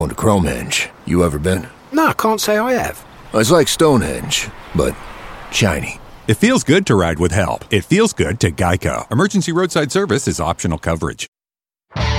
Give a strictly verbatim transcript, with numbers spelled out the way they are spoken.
Going to Chromehenge. You ever been? No, I can't say I have. It's like Stonehenge, but shiny. It feels good to ride with help. It feels good to Geico. Emergency roadside service is optional coverage.